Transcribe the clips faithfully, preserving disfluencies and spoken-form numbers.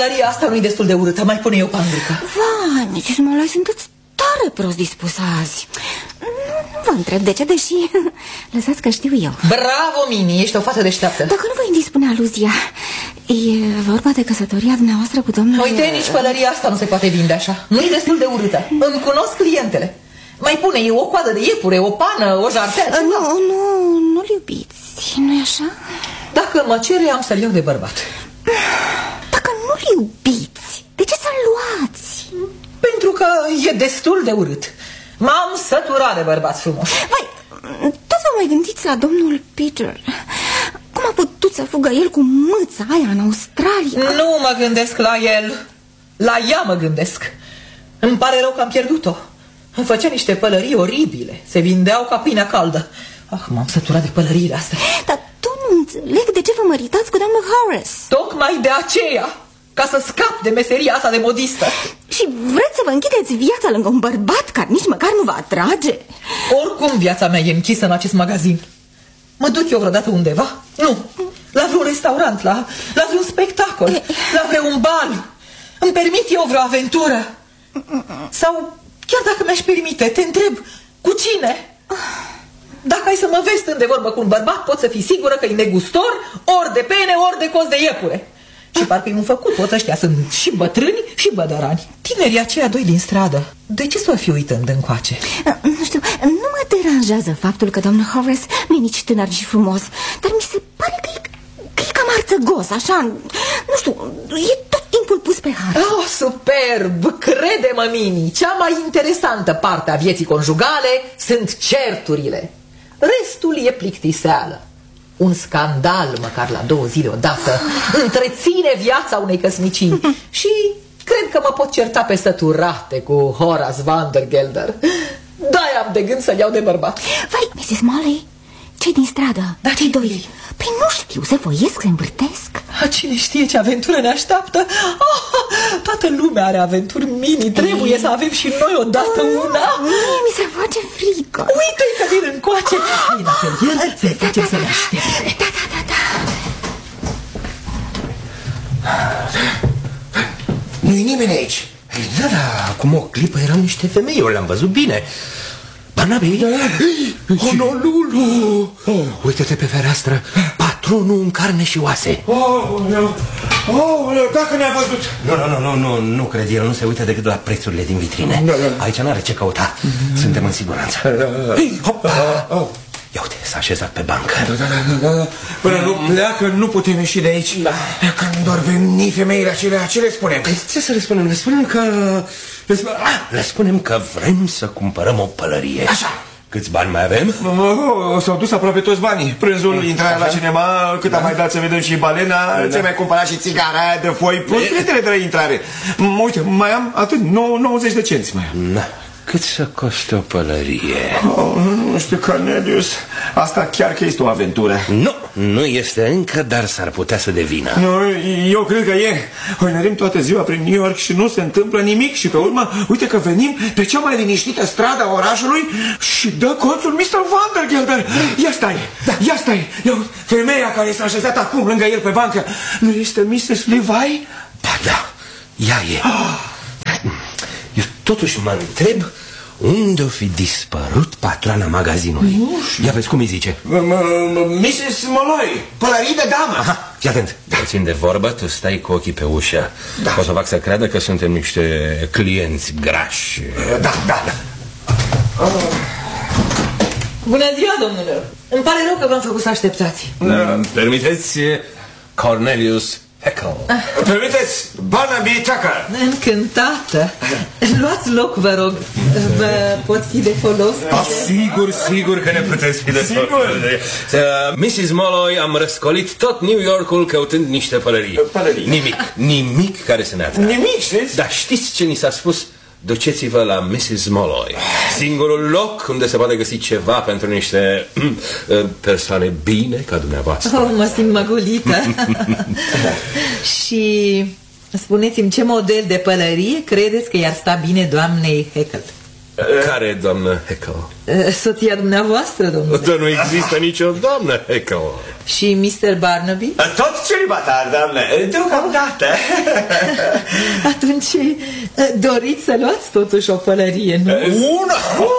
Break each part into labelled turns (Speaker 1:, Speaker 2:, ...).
Speaker 1: Pălăria asta nu-i destul de urâtă. Mai pune eu pandrică.
Speaker 2: Vai, missus Molloy, sunteți tare prost dispusă azi. Nu vă întreb de ce, deși lăsați că știu eu.
Speaker 1: Bravo, Mini, ești o fată deșteaptă.
Speaker 2: Dacă nu vă indispune aluzia, e vorba de căsătoria dumneavoastră cu domnul...
Speaker 1: Uite, nici pălăria asta nu se poate vinde așa. Nu-i destul de urâtă. Îmi cunosc clientele. Mai pune e o coadă de iepure, o pană, o jartea, ceva.
Speaker 2: Nu, nu, nu-l iubiți, nu-i așa?
Speaker 1: Dacă mă cere, am să-l iau de bărbat.
Speaker 2: Dacă nu-l iubiți, de ce să-l luați?
Speaker 1: Pentru că e destul de urât. M-am săturat de bărbați frumoși.
Speaker 2: Vai, tot vă mai gândiți la domnul Peter. Cum a putut să fugă el cu mâța aia în Australia?
Speaker 1: Nu mă gândesc la el. La ea mă gândesc. Îmi pare rău că am pierdut-o. Îmi făcea niște pălării oribile. Se vindeau ca pâinea caldă. Ah, m-am săturat de pălăriile astea.
Speaker 2: Dar tu nu înțeleg de ce vă măritați cu domnul Horace.
Speaker 1: Tocmai de aceea, ca să scap de meseria asta de modistă.
Speaker 2: Și vreți să vă închideți viața lângă un bărbat care nici măcar nu vă atrage?
Speaker 1: Oricum viața mea e închisă în acest magazin. Mă duc eu vreodată undeva? Nu. La vreun restaurant, la, la vreun spectacol, la vreun bal. Îmi permit eu vreo aventură? Sau chiar dacă mi-aș permite, te întreb, cu cine? Dacă ai să mă vezi stând de vorbă cu un bărbat, pot să fii sigură că e negustor, ori de pene, ori de coz de iepure. Și parcă-i un făcut, toți ăștia sunt și bătrâni și bădărani. Tinerii aceia doi din stradă, de ce s-o fi uitând încoace?
Speaker 2: Nu știu, nu mă deranjează faptul că domnul Horace nu e nici tânăr și frumos, dar mi se pare că e, că e cam arțăgos, așa, nu știu, e tot timpul pus pe hartă.
Speaker 1: Oh, superb! Crede-mă, Mini, cea mai interesantă parte a vieții conjugale sunt certurile. Restul e plictiseală. Un scandal, măcar la două zile odată, întreține viața unei căsnicii. Și cred că mă pot certa pe săturate cu Horace Vandergelder. De-aia am de gând să-l iau de bărbat.
Speaker 2: Vai, missus Molloy, cei din stradă,
Speaker 1: da,
Speaker 2: cei doi, păi nu știu, se voiesc, se învârtesc.
Speaker 1: A, cine știe ce aventură ne așteaptă? Oh, toată lumea are aventuri, Mini. Trebuie Ei. să avem și noi odată
Speaker 2: oh,
Speaker 1: una.
Speaker 2: Mie mi se face frică.
Speaker 1: Uite-i că vin încoace. Hai la atelier să-i facem să ne aștepte.
Speaker 2: Da, da, da, da.
Speaker 3: Nu-i nimeni aici. Da, da, acum o clipă eram niște femei, eu le-am văzut bine. Barnabe, Honolulu! Oh. Uită-te pe fereastră, patronul în carne și oase.
Speaker 4: Oh, oh, dacă ne-a văzut.
Speaker 3: Nu, nu, nu, nu, nu cred, el nu se uită decât la prețurile din vitrine. Aici n-are ce căuta, suntem în siguranță. Hop! Ia uite, s-a așezat pe bancă.
Speaker 4: Da, da, da, da. Până nu pleacă, nu putem ieși de aici. Da. Când doar veni femeile acelea, ce le spunem?
Speaker 3: Păi, ce să le spunem? Le spunem că... Le, spun... ah, le spunem că vrem să cumpărăm o pălărie.
Speaker 4: Așa.
Speaker 3: Câți bani mai avem?
Speaker 4: S-au dus aproape toți banii. Prânzul, intrarea la cinema, cât da. am mai dat să vedem și balena, da. ți-ai mai cumpărat și țigara aia de foi, plus biletele de la intrare. Uite, mai am atât, nouăzeci de cenți mai am.
Speaker 3: Na. Cât să coste o pălărie?
Speaker 4: Oh, nu știu, Cornelius, asta chiar că este o aventură.
Speaker 3: Nu, nu este încă, dar s-ar putea să devină.
Speaker 4: Nu, eu cred că e. Hoinărim toată ziua prin New York și nu se întâmplă nimic. Și pe urmă, uite că venim pe cea mai liniștită stradă a orașului și dă colțul mister Vandergelder. Ia stai, da. ia stai. Eu, femeia care s-a așezat acum lângă el pe bancă, nu este missus Levi?
Speaker 3: Ba da, ea e. Oh. Eu totuși mă întreb unde o fi dispărut patroana magazinului. Ia vezi cum îi zice.
Speaker 4: missus Molloy, pălării de damă.
Speaker 3: Aha, fii atent. Puțin de vorbă, tu stai cu ochii pe ușă. Da. O să fac să creadă că suntem niște clienți grași.
Speaker 4: Da, da, da.
Speaker 1: Bună ziua, domnule. Îmi pare rău că v-am făcut să așteptați.
Speaker 3: Permiteți, Cornelius Haeckel.
Speaker 4: Permiteți, Barnaby Tucker.
Speaker 1: Încântată. Luați loc, vă rog. Vă pot fi de folos?
Speaker 3: Ah, sigur, sigur că ne puteți fi de folos. missus Molloy, am răscolit tot New Yorkul căutând niște pălării.
Speaker 4: Pălării.
Speaker 3: Nimic, nimic care să ne atragă.
Speaker 4: Nimic, știți?
Speaker 3: Dar știți ce ni s-a spus? Duceți-vă la missus Molloy. Singurul loc unde se poate găsi ceva pentru niște persoane bine ca dumneavoastră.
Speaker 1: Oh, mă simt măgulită. Și spuneți-mi, ce model de pălărie credeți că i-ar sta bine doamnei Haeckel?
Speaker 3: Care doamnă Haeckel?
Speaker 1: Soția dumneavoastră, domnule.
Speaker 3: Dar nu există nicio doamnă Heckle.
Speaker 1: Și mister Barnaby?
Speaker 4: Tot celibatar, doamnă, deocamdată.
Speaker 1: Atunci doriți să luați totuși o pălărie, nu?
Speaker 3: Una?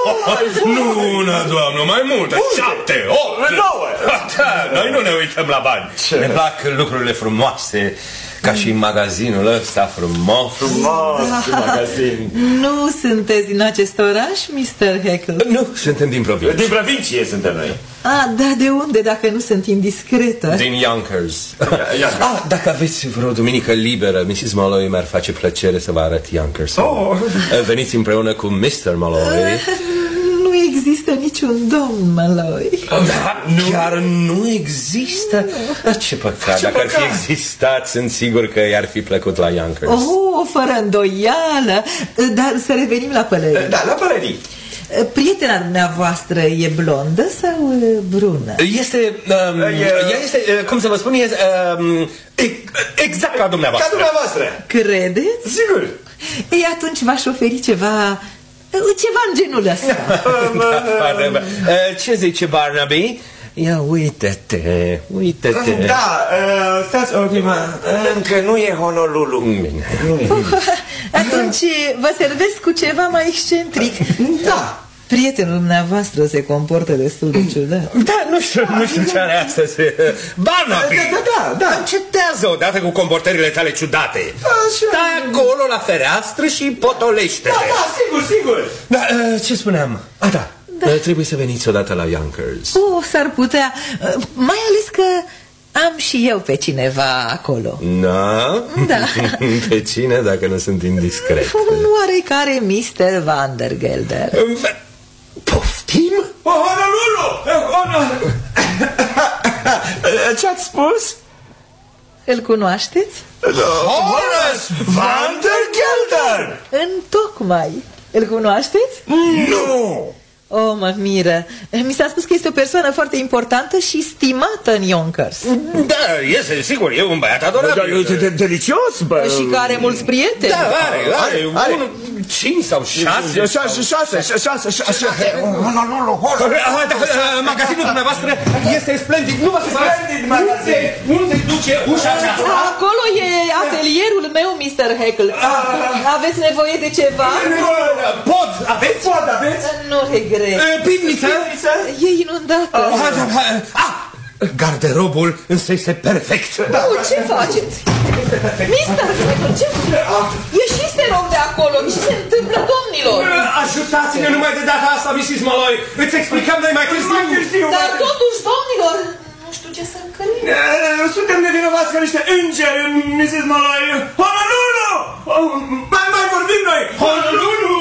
Speaker 3: Nu una, doamnă, mai multă. Șapte, opt,
Speaker 4: nouă.
Speaker 3: Da, noi nu ne uităm la bani. Ne plac lucrurile frumoase, ca și magazinul ăsta frumos.
Speaker 4: Frumos,
Speaker 1: Da.
Speaker 4: magazin.
Speaker 1: Nu sunteți din acest oraș, mister Heckle?
Speaker 3: Nu, suntem din provincie.
Speaker 4: Din provincie suntem noi.
Speaker 1: Ah, da, de unde, dacă nu sunt indiscretă?
Speaker 3: Din Yonkers.
Speaker 4: Yonkers.
Speaker 3: Ah, dacă aveți vreo duminică liberă, missus Malloy, mi-ar face plăcere să vă arăt Yonkers.
Speaker 4: Oh.
Speaker 3: Veniți împreună cu mister Malloy.
Speaker 1: Nu există niciun domn Malloy.
Speaker 3: Da, nu. Chiar nu există? Nu. Ce păcat,
Speaker 4: Ce
Speaker 3: dacă
Speaker 4: păcat.
Speaker 3: ar fi existat, sunt sigur că i-ar fi plăcut la Yonkers.
Speaker 1: Oh, fără îndoială. Dar să revenim la pălării.
Speaker 4: Da, la pălării.
Speaker 1: Prietena dumneavoastră e blondă sau brună?
Speaker 3: Este, um,
Speaker 4: E-
Speaker 3: ea este, uh, cum să vă spun, este um, exact ca dumneavoastră.
Speaker 4: Ca dumneavoastră.
Speaker 1: Credeți?
Speaker 4: Sigur.
Speaker 1: Ei, atunci v-aș oferi ceva... Ceva în genul ăsta.
Speaker 3: Da, uh, ce zice Barnaby? Ia uite-te, uite-te.
Speaker 4: Da, uh, stați o clipă. Încă nu e Honolulu.
Speaker 3: Bine.
Speaker 1: Atunci vă servesc cu ceva mai excentric.
Speaker 4: Da.
Speaker 1: Prietenul dumneavoastră se comportă destul de ciudat.
Speaker 3: Da, nu știu, nu știu ce are astăzi. Barnaby!
Speaker 4: Da, da, da, da.
Speaker 3: Încetează odată cu comportările tale ciudate.
Speaker 4: Așa.
Speaker 3: Stai acolo la fereastră și potolește-te.
Speaker 4: Da, da, sigur, sigur.
Speaker 3: Da, uh, ce spuneam? A, da. Da. Uh, trebuie să veniți odată la Yonkers.
Speaker 1: Oh, s-ar putea. Mai ales că am și eu pe cineva acolo.
Speaker 3: Da?
Speaker 1: Da.
Speaker 3: Pe cine, dacă nu sunt indiscret?
Speaker 1: Un oarecare mister Vandergelder.
Speaker 3: Poftim?
Speaker 4: Oh, Honolulu! Honolulu! Ce-ați spus?
Speaker 1: Îl cunoașteți?
Speaker 3: Horace
Speaker 4: Vandergelder!
Speaker 1: Întocmai. Îl cunoașteți?
Speaker 4: Nu!
Speaker 1: Oh, mă miră. Mi s-a spus că este o persoană foarte importantă și stimată în Yonkers.
Speaker 3: Da, este, sigur, e un băiat adorabil.
Speaker 4: Da, delicios, bă.
Speaker 1: Și că are mulți prieteni.
Speaker 3: Da, are, are,
Speaker 4: Are.
Speaker 3: unul, cinci sau șase.
Speaker 4: Șase, șase, șase, șase. Honolulu, Honolulu.
Speaker 3: Ah, da, magazinul dumneavoastră este splendid. Nu vă supărați.
Speaker 4: Splendid magazin.
Speaker 3: Unde, unde duce ușa aceasta?
Speaker 1: Acolo e atelierul meu, mister Heckle. Aveți nevoie de ceva?
Speaker 3: Pod, aveți?
Speaker 4: Pod, aveți?
Speaker 1: Nu regret.
Speaker 3: Pivniță?
Speaker 1: E inundată.
Speaker 3: Ah, garderobul însă este perfect.
Speaker 1: Nu, ce faceți? mister Heckle, ce ieșiți de rog de acolo. Ce se întâmplă, domnilor?
Speaker 3: Ajutați-ne numai de data asta, missus Malloy. Îți explicăm noi mai târziu.
Speaker 1: Dar totuși, domnilor, nu știu ce să cred.
Speaker 4: Suntem nevinovați ca niște îngeri, missus Malloy. Honolulu! Mai, mai vorbim noi! Honolulu!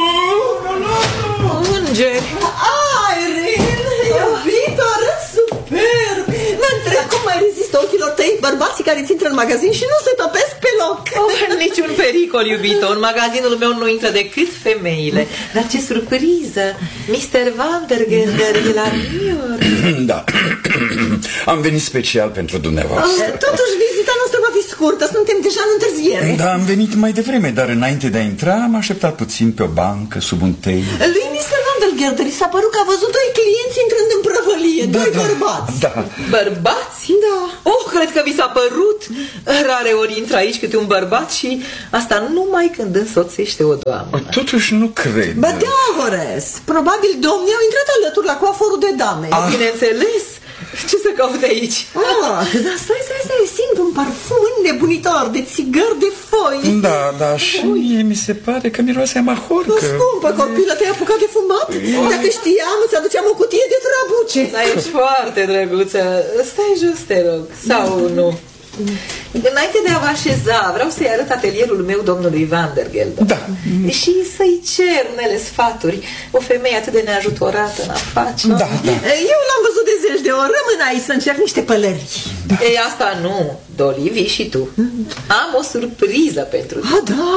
Speaker 1: Îngeri.
Speaker 2: Irene, iubito, arăți superb. Mă întreb cum mai rezistă ochilor tăi bărbații care ți intră în magazin și nu se topesc pe loc.
Speaker 1: Oh, niciun pericol, iubito. În magazinul meu nu intră decât femeile. Dar ce surpriză! mister Vandergelder e la New York.
Speaker 5: Da. Am venit special pentru dumneavoastră.
Speaker 2: Totuși, vizita noastră va fi scurtă, suntem deja în întârziere.
Speaker 5: Da, am venit mai devreme, dar înainte de a intra am așteptat puțin pe o bancă, sub un tei.
Speaker 2: Lui mister Vandergelder i s-a părut că a văzut doi clienți intrând în prăvălie, doi bărbați.
Speaker 5: Da.
Speaker 1: Bărbați?
Speaker 2: Da.
Speaker 1: Oh, cred că vi s-a părut. Rare ori intră aici câte un bărbat și asta numai când însoțește o doamnă.
Speaker 5: Totuși nu cred.
Speaker 2: Bă, da, Horace, probabil domnii au intrat alături la coaforul de dame.
Speaker 1: Ah. Bineînțeles. Ce să caute aici?
Speaker 2: Ah, dar stai, stai, stai, simt un parfum nebunitor de țigări de foi.
Speaker 5: Da, da, și mie mi se pare că miroase a mahorcă.
Speaker 2: O scumpă copilă, te-ai apucat de fumat? Dacă știam, îți aduceam o cutie de trabuce.
Speaker 1: Dar ești foarte drăguță. Stai jos, te rog. Sau nu? Înainte de a vă așeza, vreau să-i arăt atelierul meu domnului Vandergelder.
Speaker 5: Da.
Speaker 1: Și să-i cer unele sfaturi. O femeie atât de neajutorată în afaceri.
Speaker 5: Da, da.
Speaker 2: Eu l-am văzut de zeci de ori. Rămân aici să încerc niște pălării.
Speaker 1: Ei, asta nu, Dolly, vii și tu. Am o surpriză pentru tine.
Speaker 2: Ah, da?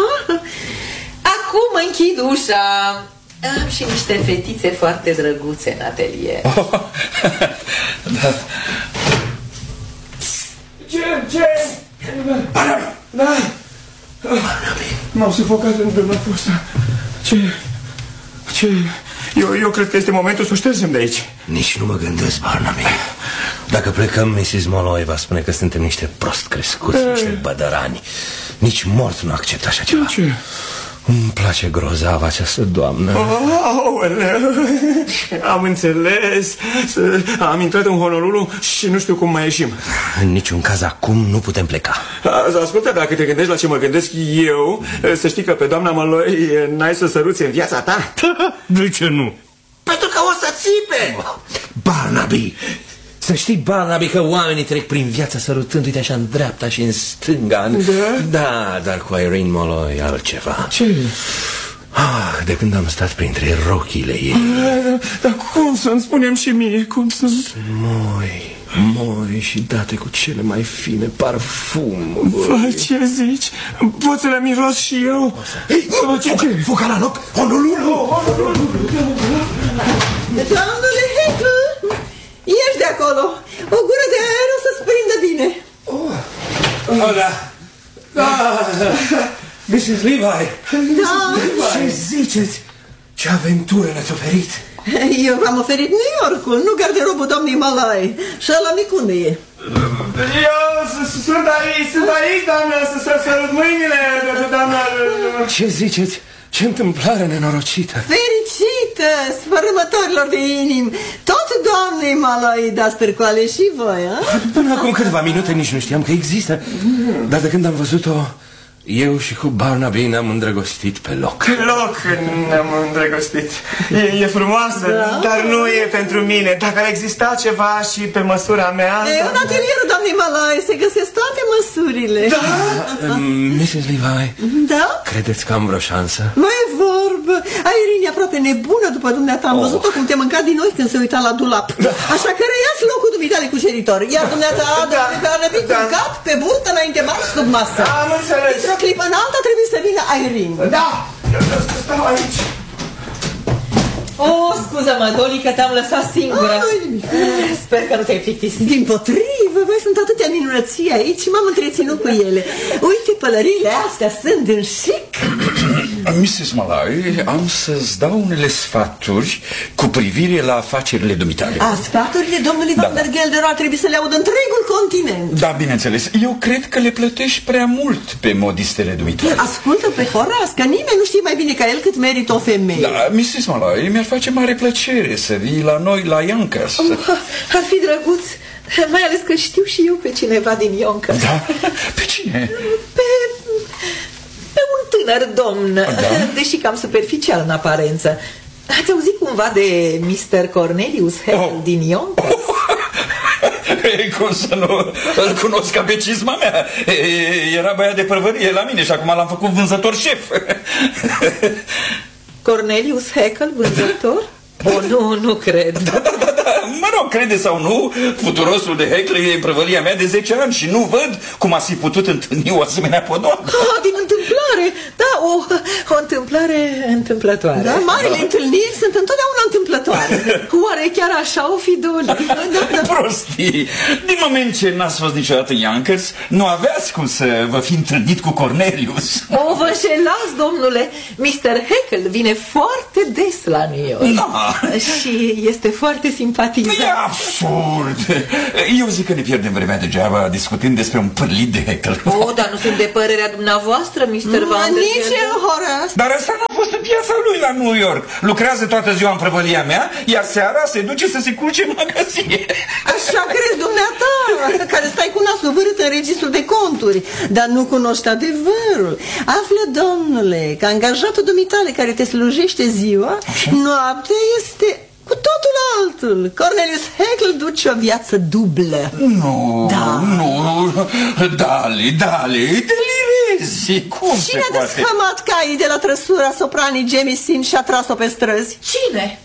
Speaker 1: Acum închid ușa. Am și niște fetițe foarte drăguțe în atelier.
Speaker 5: Oh, da.
Speaker 4: Ce, ce? Da. M-au sufocat în dâna asta. Ce, ce, Eu, eu cred că este momentul să o ștergem de aici.
Speaker 3: Nici nu mă gândesc, Barnaby. Dacă plecăm, missus Molloy va spune că suntem niște prost crescuți, niște bădărani. Nici mort nu acceptă așa ceva.
Speaker 4: Ce?
Speaker 3: Îmi place grozav această doamnă.
Speaker 4: Aoleu, am înțeles. Am intrat în Honolulu și nu știu cum mai ieșim.
Speaker 3: În niciun caz acum nu putem pleca.
Speaker 4: Ascultă, dacă te gândești la ce mă gândesc eu, să știi că pe doamna Molloy n-ai să săruți în viața ta.
Speaker 5: De ce nu?
Speaker 4: Pentru că o să țipe.
Speaker 3: Barnaby! Să știi, Barnaby, că oamenii trec prin viața sărutând, uite așa, în dreapta și în stânga. În...
Speaker 4: Da?
Speaker 3: Da, dar cu Irene Molloy altceva.
Speaker 4: Ce?
Speaker 3: Ah, de când am stat printre rochile ei.
Speaker 4: Dar, dar cum să-mi spunem și mie? Cum să...
Speaker 3: Moi, moi și date cu cele mai fine parfumuri.
Speaker 4: Vai, ce zici? Pot să le miros și eu?
Speaker 3: Ei, foca la loc! Honolulu!
Speaker 1: Domnule Heckle, ieși de acolo. O gură de aer o să-ți prindă bine.
Speaker 3: Oh, da. Da. missus Levi.
Speaker 1: Da.
Speaker 3: Ce ziceți? Ce aventură ne-ați oferit?
Speaker 1: Eu v-am oferit New Yorkul, nu garderobul doamnei Molloy. Și ăla mic unde e?
Speaker 4: Eu sunt aici, sunt aici, doamnă, să sărut mâinile, doamnă.
Speaker 3: Ce ziceți? Ce întâmplare nenorocită!
Speaker 1: Fericită, spărâmătorilor de inimi. Tot doamnei Molloy dați târcoale și voi, a?
Speaker 3: Până acum câteva minute nici nu știam că există. Dar de când am văzut-o, eu și cu Barnaby ne-am îndrăgostit pe loc.
Speaker 4: Pe loc ne-am îndrăgostit. E, e frumoasă, da? Dar nu e pentru mine. Dacă ar exista ceva și pe măsura mea...
Speaker 1: E, în atelierul doamnei Molloy se găsesc toate măsurile.
Speaker 4: Da?
Speaker 3: missus Levi,
Speaker 1: da?
Speaker 3: credeți că am vreo șansă?
Speaker 1: Nu e vorbă. Irene e aproape nebună după dumneata. Am văzut-o cum te mânca din noi când se uita la dulap. Da. Așa că reiați locul dumitale cuceritor. Iar dumneata, da. Barnaby, da. Culcat pe burtă înainte marș sub masă.
Speaker 4: Am înțeles.
Speaker 1: Într-o clipă în alta trebuie să vină Irene.
Speaker 4: Da, eu stau aici.
Speaker 1: O, scuză-mă, Dolly, că te-am lăsat singură. Ah, sper că nu te-ai plictisit. Dimpotrivă, voi sunt atâtea minunății aici și m-am întreținut cu ele. Uite, pălăriile astea sunt în chic.
Speaker 5: missus Molloy, am să-ți dau unele sfaturi cu privire la afacerile dumitale.
Speaker 1: A, sfaturile domnului
Speaker 5: Da,
Speaker 1: Van der Gelder ar trebui să le audă întregul continent.
Speaker 5: Da, bineînțeles. Eu cred că le plătești prea mult pe modistele dumitale.
Speaker 1: Ascultă pe Horace, că nimeni nu știe mai bine ca el cât merită o femeie.
Speaker 5: Da, missus Molloy, mi-ar face mare plăcere să vii la noi la Yonkers.
Speaker 1: Oh, ar fi drăguț, mai ales că știu și eu pe cineva din Yonkers.
Speaker 5: Da? Pe cine?
Speaker 1: Pe... pe un tânăr domn,
Speaker 5: Da?
Speaker 1: deși cam superficial în aparență. Ați auzit cumva de mister Cornelius Heckle
Speaker 5: Oh.
Speaker 1: din Yonkers?
Speaker 5: Oh. Ei, cum să nu îl cunosc ca pe cizma mea. E, era băiat de prăvărie la mine și acum l-am făcut vânzător șef.
Speaker 1: Cornelius Heckle, vânzător? Oh, nu, nu cred.
Speaker 5: Da, da, da, da. Mă rog, crede sau nu, futurosul de Heckle e prăvălia mea de zece ani și nu văd cum a fi putut întâlni o asemenea podoabă.
Speaker 1: Ah, din întâmplare, da, o, o întâmplare întâmplătoare. Da, marile da. întâlniri sunt întotdeauna întâmplătoare. Oare chiar așa o fi, Dolly? Da, da.
Speaker 5: Prostii! Din moment ce n-ați fost niciodată în Yonkers, nu aveați cum să vă fi întâlnit cu Cornelius.
Speaker 1: O, vă înșelați, domnule. mister Heckle vine foarte des la New York.
Speaker 5: Da.
Speaker 1: Și este foarte simpatizant.
Speaker 5: E absurd! Eu zic că ne pierdem vremea degeaba discutând despre un pârlit de Heckle.
Speaker 1: Oh, dar nu sunt de părerea dumneavoastră, mister Van der Gelder. Nici eu, Horace.
Speaker 5: Dar ăsta n-a fost în piața lui la New York. Lucrează toată ziua în prăvălia mea, iar seara se duce să se culce în magazie.
Speaker 1: Așa crezi dumneata, care stai cu nasul vârât în registrul de conturi, dar nu cunoști adevărul. Află, domnule, că angajatul dumitale care te slujește ziua, așa? Noaptea este cu totul altul. Cornelius Heckle duce o viață dublă.
Speaker 5: Nu,
Speaker 1: da.
Speaker 5: nu, Dali, Dali, delirezi. Cum se
Speaker 1: Cine a
Speaker 5: poate?
Speaker 1: desfămat caii de la trăsura sopranii Jemisin și a tras-o pe străzi?
Speaker 2: Cine?
Speaker 1: Cornelius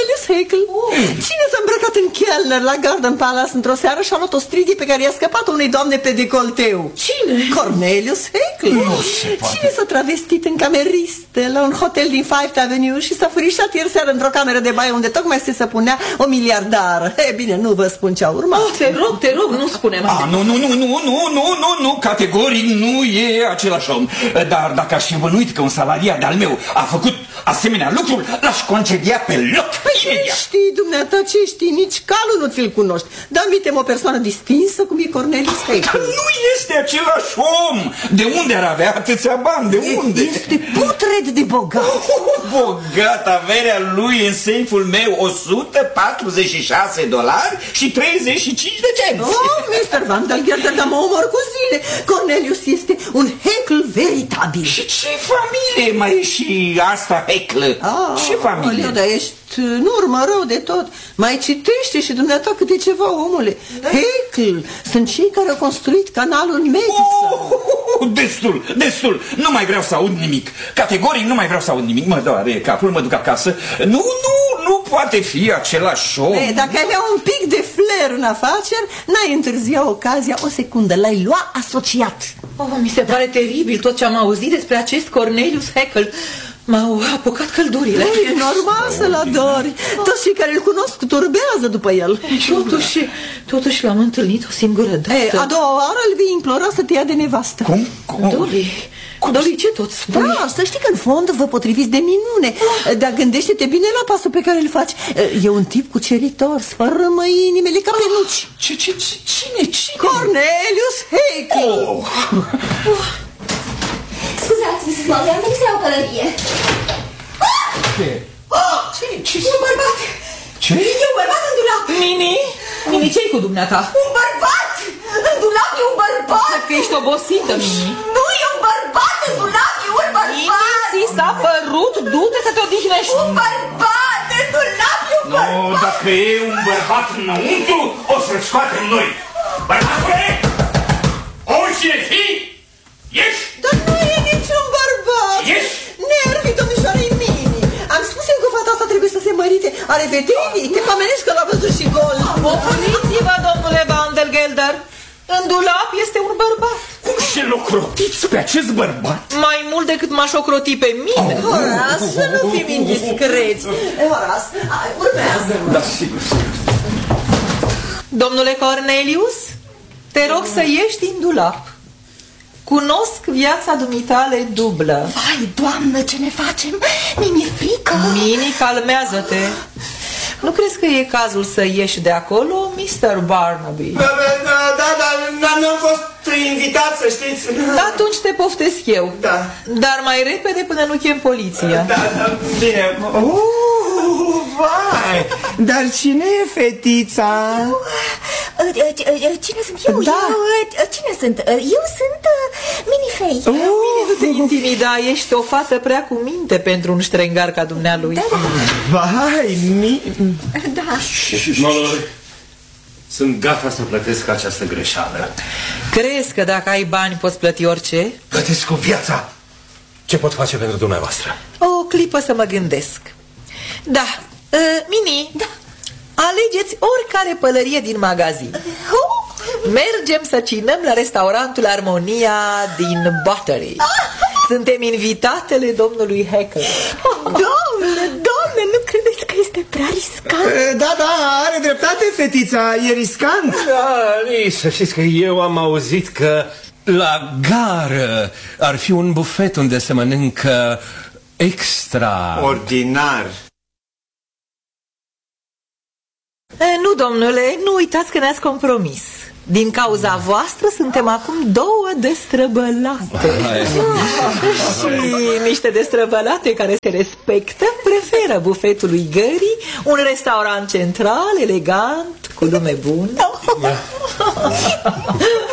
Speaker 6: Cornelius Haeckel. Oh. Cine s-a îmbrăcat în Kellner la Garden Palace într-o seară și a luat o strighe pe care i-a scăpat unei doamne pe decolteu?
Speaker 1: Cine?
Speaker 6: Cornelius Haeckel. Cine s-a travestit în cameristă la un hotel din Fifth Avenue și s-a furișat ieri seară într-o cameră de baie unde tocmai se săpunea o miliardară? E bine, nu vă spun ce a urmat.
Speaker 1: Oh, te rog, te rog, nu spune mai.
Speaker 5: Ah, nu, nu, nu, nu, nu, nu, nu, nu, categoric nu e același om. Dar dacă aș fi bănuit că un salariat de-al meu a făcut asemenea lucruri, l-aș concedia pe loc.
Speaker 6: Ce știi, dumneata, ce știi? Nici calul nu ți-l cunoști. Dar mitem o persoană distinsă cum e Cornelius Haeckel.
Speaker 5: Nu este același om. De unde ar avea atâția bani? De unde?
Speaker 6: Este putred de bogat.
Speaker 5: Oh, bogat, averea lui în seiful meu o sută patruzeci și șase dolari și treizeci și cinci de cenți.
Speaker 6: Oh, mister Vandergelder, dar mă omor cu zile. Cornelius este un Haeckel veritabil.
Speaker 5: Și ce familie mai e și asta, Haeckel?
Speaker 6: Ah,
Speaker 5: ce familie?
Speaker 6: Oleu, dar ești în urmă rău de tot. Mai citește și dumneata câte ceva, omule. Da. Haeckel sunt cei care au construit canalul Madison.
Speaker 5: Oh, destul, destul. Nu mai vreau să aud nimic. Categoric nu mai vreau să aud nimic. Mă doare capul, mă duc acasă. Nu, nu, nu poate fi același om.
Speaker 6: E, dacă avea un pic de flair în afaceri, n-ai întârzia ocazia o secundă. L-ai lua asociat.
Speaker 1: Oh, mi se pare teribil tot ce am auzit despre acest Cornelius Haeckel. M-au apucat căldurile.
Speaker 6: Ei, e normal să-l adori. Toți cei care îl cunosc turbează după el.
Speaker 1: Totuși, totuși l-am întâlnit o singură dată.
Speaker 6: Ei, a doua oară îl vei implora să te ia de nevastă.
Speaker 5: Cum? Cum?
Speaker 1: Doli, Doli, ce tot spui?
Speaker 6: Da, să știi că în fond vă potriviți de minune. Dar gândește-te bine la pasul pe care îl faci. E un tip cuceritor, sfărâmă inimile ca pe nuci.
Speaker 5: Ce, ce, ce, cine, cine?
Speaker 6: Cornelius Haeckel.
Speaker 5: Oh.
Speaker 2: Scuzați, missus Molly, am venit să iau călărie.
Speaker 5: Ce?
Speaker 2: Ce? Ce? E un bărbat.
Speaker 5: Ce?
Speaker 2: E un bărbat în dulap.
Speaker 1: Mini? Mini, ce-i cu dumneata?
Speaker 2: Un bărbat! În dulap e un bărbat!
Speaker 1: Că ești obosită, Mini.
Speaker 2: Nu e un bărbat în dulap, e un bărbat!
Speaker 1: Mini, ți s-a părut? Du-te să te odihnești.
Speaker 2: Un bărbat în dulap e un bărbat!
Speaker 5: Nu, dacă e un bărbat înăuntru, o să-l scoatem noi. Bărbatule! Oricine fii, ieși!
Speaker 6: Dar nu e niciun bărbat.
Speaker 5: Ieși!
Speaker 6: Nervii, domnișoarei Mini. Am spus eu că fata asta trebuie să se mărite. Are vedenii, te pomenești că l-a văzut și gol.
Speaker 1: Opriți-vă, domnule Vandergelder. În dulap este un bărbat.
Speaker 5: Cum și l-ocrotiți pe acest bărbat?
Speaker 1: Mai mult decât m-aș ocroti pe mine.
Speaker 6: Oh, Horas, să nu fim indiscreți. Horas, urmează.
Speaker 5: Da, sigur, sigur.
Speaker 1: Domnule Cornelius, te rog să ieși din dulap. Cunosc viața dumitale dublă.
Speaker 2: Vai, doamnă, ce ne facem? Mi-e frică.
Speaker 1: Mini, calmează-te. Nu crezi că e cazul să ieși de acolo, mister Barnaby?
Speaker 4: Da, da, da, da, nu am fost invitat, să știți.
Speaker 1: Atunci te poftesc eu.
Speaker 4: Da.
Speaker 1: Dar mai repede până nu chem poliția.
Speaker 4: Da, da, bine. Oh, vai! Dar cine e fetița?
Speaker 2: Cine sunt eu?
Speaker 6: Da.
Speaker 2: Eu, cine sunt? Eu sunt Mini Fey.
Speaker 1: Oh, nu te intimida, ești o fată prea cu minte pentru un ștrengar ca dumnealui.
Speaker 2: Da, da, da.
Speaker 4: Vai, mi...
Speaker 2: Da.
Speaker 3: Molly, sunt gata să plătesc această greșeală.
Speaker 1: Crezi că dacă ai bani poți plăti orice?
Speaker 3: Plătesc cu viața. Ce pot face pentru dumneavoastră?
Speaker 1: O clipă să mă gândesc. Da, uh, Mini, da. Alegeți oricare pălărie din magazin. Mergem să cinăm la restaurantul Armonia din Buttery. Suntem invitatele domnului Haeckel.
Speaker 2: Doamne, doamne, nu credeți că este prea riscant?
Speaker 4: Da, da, are dreptate fetița, e riscant.
Speaker 3: Da, să știți că eu am auzit că la gară ar fi un bufet unde se mănâncă extra...
Speaker 4: Ordinar.
Speaker 1: Nu, domnule, nu uitați că ne-ați compromis. Din cauza voastră suntem acum două destrăbălate. Și niște destrăbălate care se respectă preferă bufetul lui Gării, un restaurant central, elegant, cu lume bună.